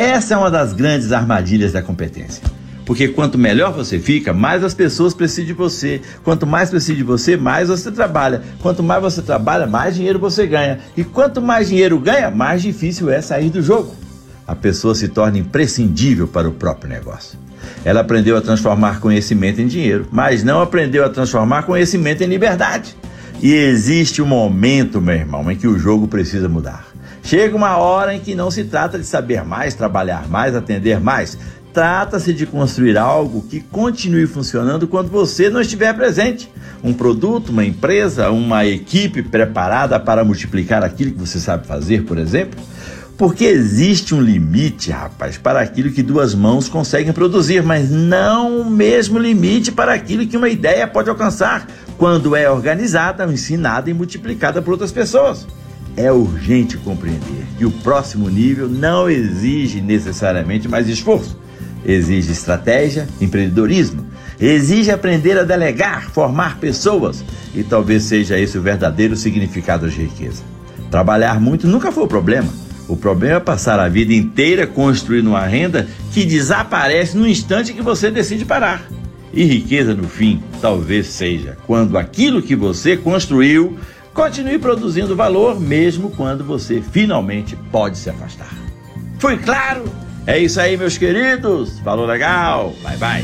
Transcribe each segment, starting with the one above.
Essa é uma das grandes armadilhas da competência. Porque quanto melhor você fica, mais as pessoas precisam de você. Quanto mais precisam de você, mais você trabalha. Quanto mais você trabalha, mais dinheiro você ganha. E quanto mais dinheiro ganha, mais difícil é sair do jogo. A pessoa se torna imprescindível para o próprio negócio. Ela aprendeu a transformar conhecimento em dinheiro, mas não aprendeu a transformar conhecimento em liberdade. E existe um momento, meu irmão, em que o jogo precisa mudar. Chega uma hora em que não se trata de saber mais, trabalhar mais, atender mais. Trata-se de construir algo que continue funcionando quando você não estiver presente. Um produto, uma empresa, uma equipe preparada para multiplicar aquilo que você sabe fazer, por exemplo. Porque existe um limite, rapaz, para aquilo que duas mãos conseguem produzir, mas não o mesmo limite para aquilo que uma ideia pode alcançar quando é organizada, ensinada e multiplicada por outras pessoas. É urgente compreender que o próximo nível não exige necessariamente mais esforço. Exige estratégia, empreendedorismo. Exige aprender a delegar, formar pessoas. E talvez seja esse o verdadeiro significado de riqueza. Trabalhar muito nunca foi o problema. O problema é passar a vida inteira construindo uma renda que desaparece no instante que você decide parar. E riqueza, no fim, talvez seja quando aquilo que você construiu continue produzindo valor, mesmo quando você finalmente pode se afastar. Foi claro? É isso aí, meus queridos. Falou legal. Bye, bye.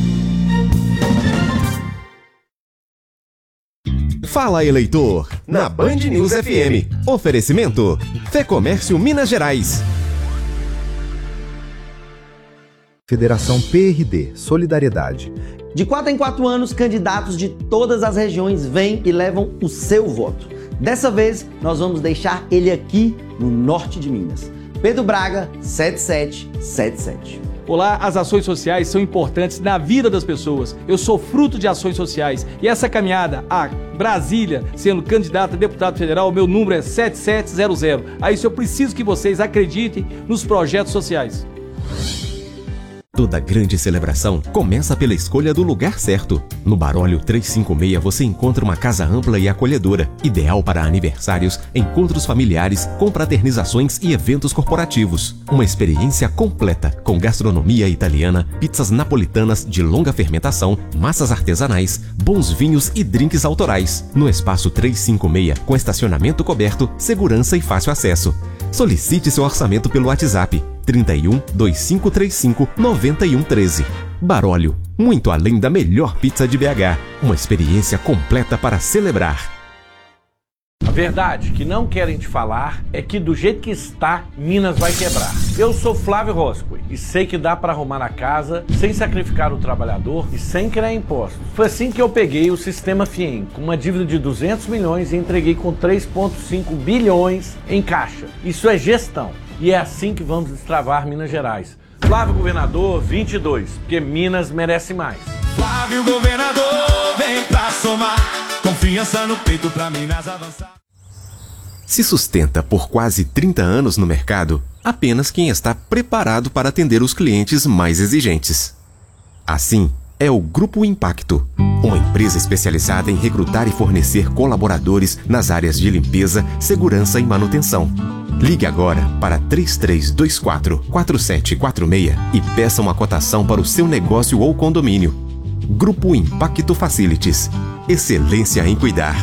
Fala, eleitor, na Band News FM. Oferecimento: Fecomércio Minas Gerais. Federação PRD, Solidariedade. De 4 em 4 anos, candidatos de todas as regiões vêm e levam o seu voto. Dessa vez, nós vamos deixar ele aqui no norte de Minas. Pedro Braga, 7777. Olá, as ações sociais são importantes na vida das pessoas. Eu sou fruto de ações sociais e essa caminhada a Brasília, sendo candidato a deputado federal, meu número é 7700. A isso eu preciso que vocês acreditem nos projetos sociais. Toda grande celebração começa pela escolha do lugar certo. No Barólio 356 você encontra uma casa ampla e acolhedora, ideal para aniversários, encontros familiares, confraternizações e eventos corporativos. Uma experiência completa, com gastronomia italiana, pizzas napolitanas de longa fermentação, massas artesanais, bons vinhos e drinks autorais. No espaço 356, com estacionamento coberto, segurança e fácil acesso. Solicite seu orçamento pelo WhatsApp 31 2535 9113. Barólio, muito além da melhor pizza de BH. Uma experiência completa para celebrar. A verdade que não querem te falar é que do jeito que está, Minas vai quebrar. Eu sou Flávio Roscoe e sei que dá para arrumar a casa sem sacrificar o trabalhador e sem criar impostos. Foi assim que eu peguei o Sistema FIEM, com uma dívida de 200 milhões e entreguei com 3,5 bilhões em caixa. Isso é gestão. E é assim que vamos destravar Minas Gerais. Flávio Governador 22, porque Minas merece mais. Flávio Governador, vem pra somar. Confiança no peito pra Minas avançar. Se sustenta por quase 30 anos no mercado, apenas quem está preparado para atender os clientes mais exigentes. Assim, é o Grupo Impacto, uma empresa especializada em recrutar e fornecer colaboradores nas áreas de limpeza, segurança e manutenção. Ligue agora para 3324-4746 e peça uma cotação para o seu negócio ou condomínio. Grupo Impacto Facilities. Excelência em cuidar.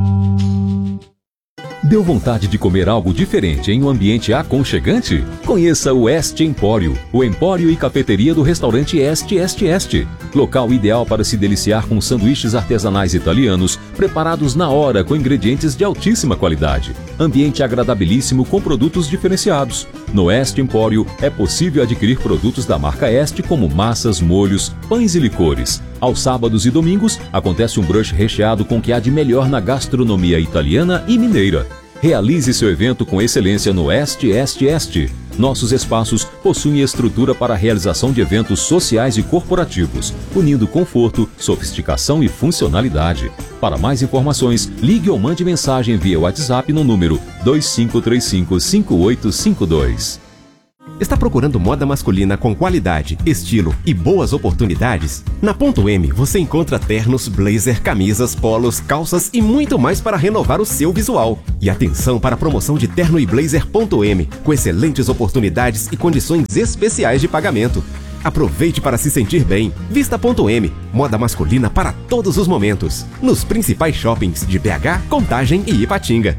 Deu vontade de comer algo diferente em um ambiente aconchegante? Conheça o Este Empório, o empório e cafeteria do restaurante Este. Local ideal para se deliciar com sanduíches artesanais italianos, preparados na hora com ingredientes de altíssima qualidade. Ambiente agradabilíssimo com produtos diferenciados. No Este Empório é possível adquirir produtos da marca Este como massas, molhos, pães e licores. Aos sábados e domingos acontece um brunch recheado com o que há de melhor na gastronomia italiana e mineira. Realize seu evento com excelência no Este. Nossos espaços possuem estrutura para a realização de eventos sociais e corporativos, unindo conforto, sofisticação e funcionalidade. Para mais informações, ligue ou mande mensagem via WhatsApp no número 2535-5852. Está procurando moda masculina com qualidade, estilo e boas oportunidades? Na Ponto M você encontra ternos, blazer, camisas, polos, calças e muito mais para renovar o seu visual. E atenção para a promoção de terno e blazer Ponto M, com excelentes oportunidades e condições especiais de pagamento. Aproveite para se sentir bem. Vista Ponto M, moda masculina para todos os momentos. Nos principais shoppings de BH, Contagem e Ipatinga.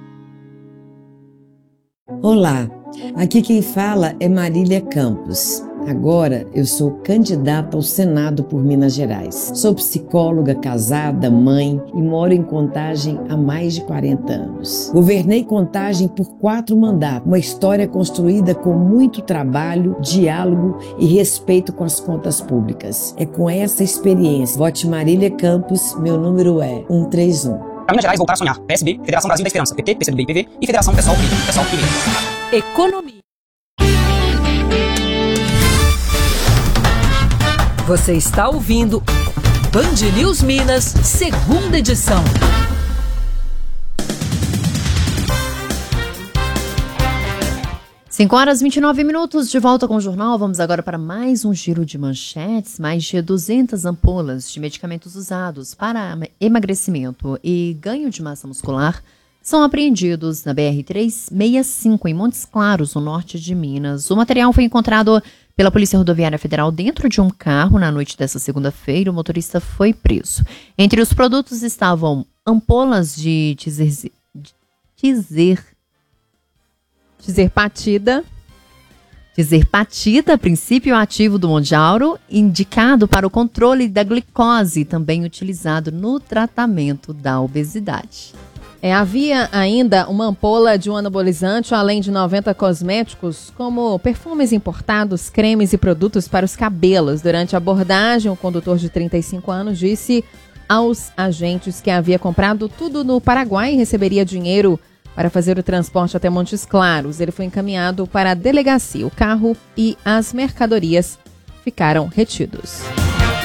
Olá, aqui quem fala é Marília Campos. Agora eu sou candidata ao Senado por Minas Gerais. Sou psicóloga, casada, mãe e moro em Contagem há mais de 40 anos. Governei Contagem por 4 mandatos, uma história construída com muito trabalho, diálogo e respeito com as contas públicas. É com essa experiência. Vote Marília Campos, meu número é 131. Para Minas Gerais, voltar a sonhar. PSB, Federação Brasil da Esperança, PT, PCdoB e PV e Federação Pessoal PV. Economia. Você está ouvindo Band News Minas, segunda edição. Cinco horas e 29 minutos, de volta com o jornal. Vamos agora para mais um giro de manchetes. Mais de 200 ampolas de medicamentos usados para emagrecimento e ganho de massa muscular são apreendidos na BR-365, em Montes Claros, no norte de Minas. O material foi encontrado pela Polícia Rodoviária Federal dentro de um carro na noite desta segunda-feira. O motorista foi preso. Entre os produtos estavam ampolas de Tizerpatida, princípio ativo do Mondiauro, indicado para o controle da glicose, também utilizado no tratamento da obesidade. Havia ainda uma ampola de um anabolizante, além de 90 cosméticos, como perfumes importados, cremes e produtos para os cabelos. Durante a abordagem, o condutor de 35 anos disse aos agentes que havia comprado tudo no Paraguai e receberia dinheiro para fazer o transporte até Montes Claros. Ele foi encaminhado para a delegacia. O carro e as mercadorias ficaram retidos.